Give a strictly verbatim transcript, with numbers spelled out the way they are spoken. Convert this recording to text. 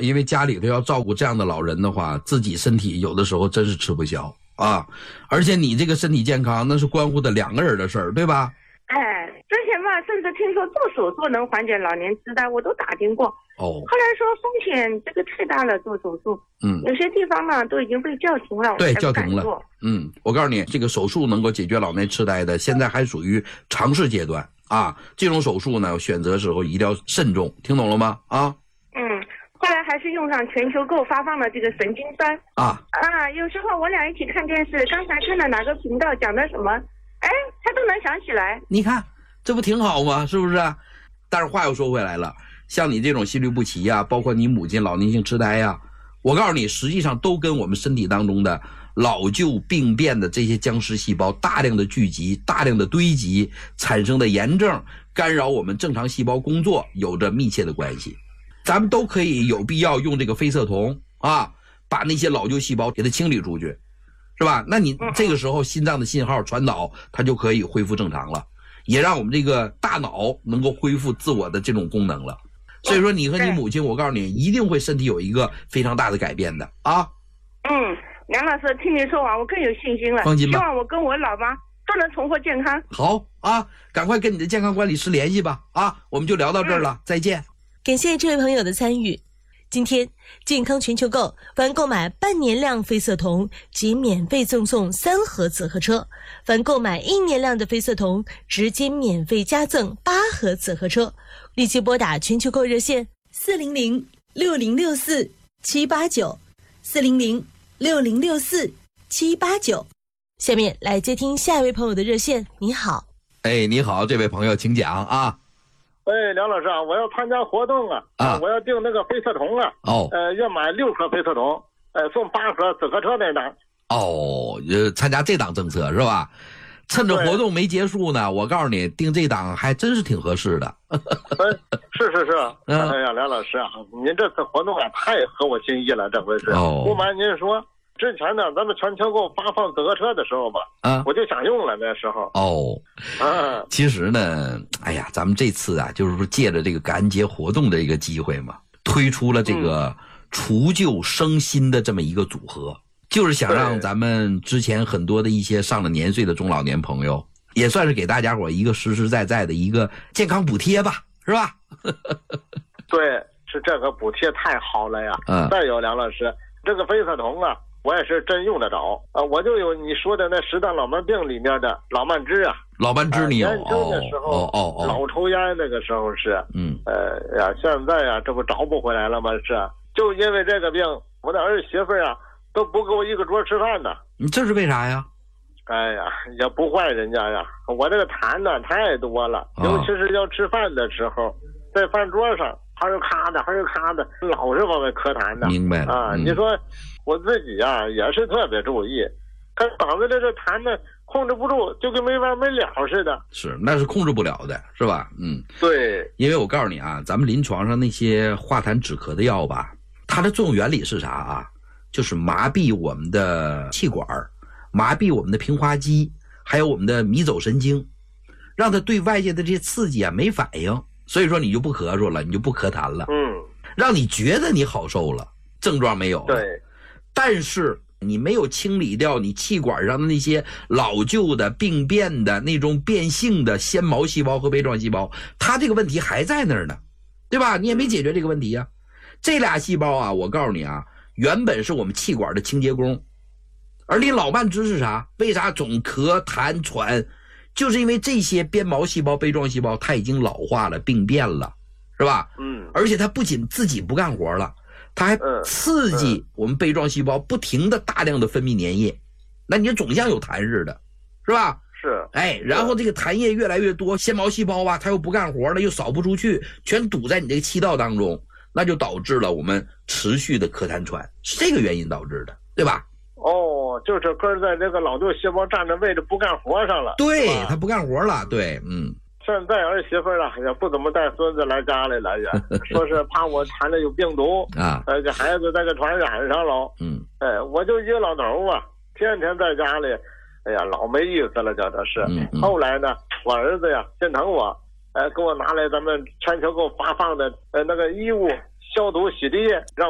因为家里头要照顾这样的老人的话，自己身体有的时候真是吃不消啊。而且你这个身体健康那是关乎的两个人的事儿，对吧？ 哎，之前吧，甚至听说做手术能缓解老年痴呆，我都打听过。 哦。 后来说风险这个太大了，做手术。 嗯。 有些地方呢都已经被叫停了。 对，叫停了。嗯，我告诉你，这个手术能够解决老年痴呆的，现在还属于尝试阶段啊。这种手术呢，选择时候一定要慎重，听懂了吗？啊。 嗯。后来还是用上全球购发放的这个神经酸啊啊！有时候我俩一起看电视，刚才看了哪个频道讲的什么，哎，他都能想起来。 你看，这不挺好吗？是不是？但是话又说回来了，像你这种心律不齐呀、啊，包括你母亲老年性痴呆呀、啊，我告诉你，实际上都跟我们身体当中的老旧病变的这些僵尸细胞大量的聚集、大量的堆积产生的炎症，干扰我们正常细胞工作，有着密切的关系。咱们都可以有必要用这个非色酮啊，把那些老旧细胞给它清理出去，是吧？那你这个时候心脏的信号传导，它就可以恢复正常了，也让我们这个大脑能够恢复自我的这种功能了。所以说你和你母亲，我告诉你，一定会身体有一个非常大的改变的啊。 嗯，梁老师听你说完，我更有信心了。 放心吧， 希望我跟我老妈都能重获健康。 好啊，赶快跟你的健康管理师联系吧。啊，我们就聊到这儿了，嗯、再见。 感谢这位朋友的参与。今天健康全球购凡购买半年量非色酮即免费赠送三盒紫河车，凡购买一年量的非色酮直接免费加赠八盒紫河车。立即拨打全球购热线四零零六零六四七八九四零零六零六四七八九。下面来接听下一位朋友的热线。你好。 哎，你好，这位朋友请讲啊。 哎，梁老师啊，我要参加活动啊， 啊， 我要订那个非色酮啊， 哦， 呃，要买六盒非色酮，呃，送八盒紫河车那档。 哦，呃，参加这档政策是吧？趁着活动没结束呢，我告诉你，订这档还真是挺合适的。 哎，是是是，哎呀，梁老师啊，您这次活动啊，太合我心意了，这回是。 哦， 不瞒您说。之前呢，咱们全球购发放紫河车的时候吧，啊，我就想用了那时候。 哦，啊，其实呢，哎呀，咱们这次啊，就是说借着这个感恩节活动的一个机会嘛，推出了这个除旧生新的这么一个组合，嗯、就是想让咱们之前很多的一些上了年岁的中老年朋友，也算是给大家伙一个实实在在的一个健康补贴吧，是吧？ 对，是这个补贴太好了呀。 嗯。 再有梁老师，这个非色酮啊。我也是真用得着啊！我就有你说的那十大老慢病里面的老慢支啊， 老慢支你有？ 年轻的时候， 哦哦哦， 老抽烟那个时候是， 嗯， 呃呀，现在呀，这不找不回来了吗？是，就因为这个病，我的儿媳妇啊都不跟我一个桌吃饭呢。 你这是为啥呀？ 哎呀，也不怪人家呀，我这个痰呢太多了， 哦、 尤其是要吃饭的时候，在饭桌上还是咔的，还是咔的，老是往外咳痰的。 明白了啊， 嗯、 你说。我自己啊也是特别注意，可嗓子这这痰呢控制不住，就跟没完没了似的。 是，那是控制不了的，是吧？嗯， 对。 因为我告诉你啊，咱们临床上那些化痰止咳的药吧，它的作用原理是啥啊？就是麻痹我们的气管，麻痹我们的平滑肌，还有我们的迷走神经，让它对外界的这些刺激啊没反应，所以说你就不咳嗽了，你就不咳痰了。 嗯。 让你觉得你好受了，症状没有了。 对。 但是你没有清理掉你气管上的那些老旧的病变的那种变性的纤毛细胞和杯状细胞，它这个问题还在那儿呢，对吧？你也没解决这个问题啊。这俩细胞啊，我告诉你啊，原本是我们气管的清洁工，而你老慢支是啥？为啥总咳痰喘？就是因为这些鞭毛细胞、杯状细胞它已经老化了、病变了，是吧？ 嗯。 而且它不仅自己不干活了，它还刺激我们杯状细胞不停的大量的分泌粘液，那你总像有痰似的，是吧？ 是。 哎，然后这个痰液越来越多，纤毛细胞啊，它又不干活了，又扫不出去，全堵在你这个气道当中，那就导致了我们持续的咳痰喘，是这个原因导致的，对吧？ 哦，就是根在这个老旧细胞占着位置不干活上了。 对，它不干活了，对，嗯。 现在儿媳妇啊也不怎么带孙子来家里了，也说是怕我痰里有病毒啊， 呃，这孩子再给传染上了。 嗯， 哎，我就一个老头啊，天天在家里，哎呀，老没意思了，叫这是。 嗯嗯、 后来呢，我儿子呀心疼我，哎，给我拿来咱们全球购发放的呃那个衣物消毒洗涤液，让